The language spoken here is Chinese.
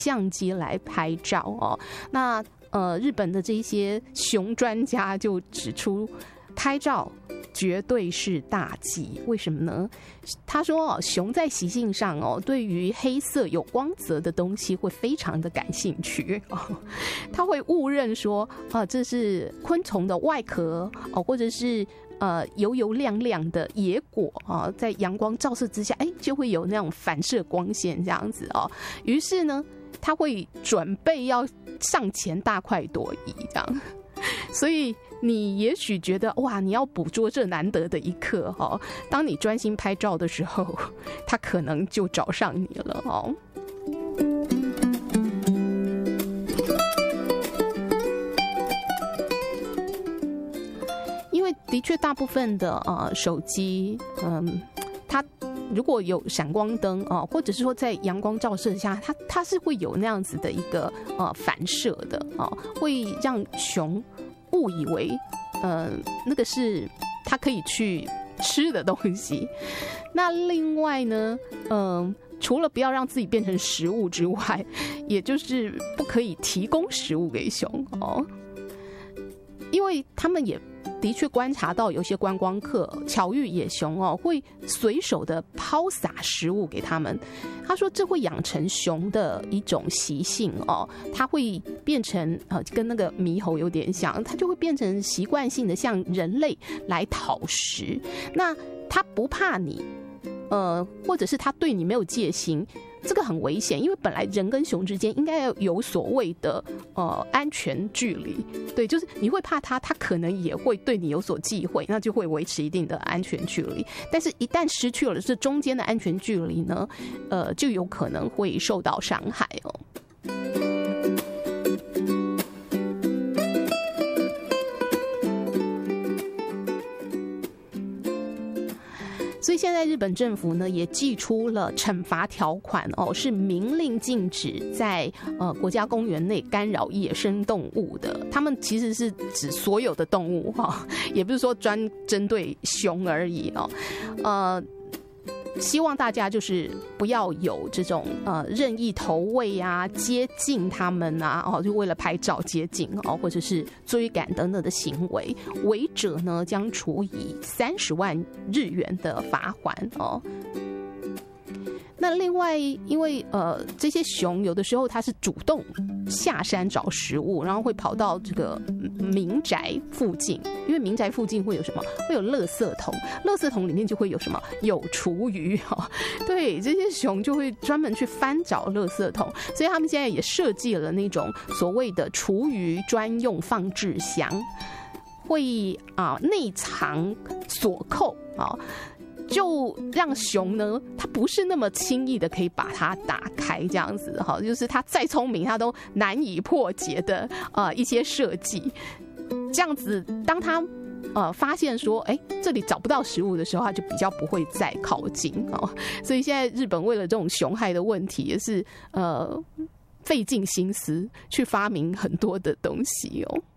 相机来拍照哦。那日本的这些熊专家就指出，拍照绝对是大忌。为什么呢？他说熊在习性上对于黑色有光泽的东西会非常的感兴趣他会误认说这是昆虫的外壳或者是油油亮亮的野果在阳光照射之下就会有那种反射光线这样子于是呢他会准备要上前大快朵颐这样。所以你也许觉得哇，你要捕捉这难得的一刻当你专心拍照的时候，他可能就找上你了因为的确大部分的手机它如果有闪光灯或者是说在阳光照射下，它是会有那样子的一个反射的会让熊误以为那个是它可以去吃的东西。那另外呢除了不要让自己变成食物之外，也就是不可以提供食物给熊因为他们也的确观察到有些观光客巧遇野熊会随手的抛洒食物给他们。他说这会养成熊的一种习性它会变成跟那个猕猴有点像，它就会变成习惯性的向人类来讨食。那它不怕你或者是它对你没有戒心，这个很危险，因为本来人跟熊之间应该要有所谓的安全距离。对，就是你会怕它，它可能也会对你有所忌讳，那就会维持一定的安全距离。但是一旦失去了这中间的安全距离呢就有可能会受到伤害所以现在日本政府呢也祭出了惩罚条款是明令禁止在国家公园内干扰野生动物的。他们其实是指所有的动物也不是说专针对熊而已希望大家就是不要有这种任意投喂接近他们就为了拍照接近或者是追赶等等的行为，违者呢将处以30万日元的罚款那另外因为这些熊有的时候它是主动下山找食物，然后会跑到这个民宅附近，因为民宅附近会有什么？会有垃圾桶，垃圾桶里面就会有什么？有厨余对，这些熊就会专门去翻找垃圾桶，所以他们现在也设计了那种所谓的厨余专用放置箱，会内藏锁扣就让熊呢它不是那么轻易的可以把它打开这样子就是它再聪明它都难以破解的一些设计。这样子当它发现说这里找不到食物的时候，它就比较不会再靠近所以现在日本为了这种熊害的问题也是费尽心思去发明很多的东西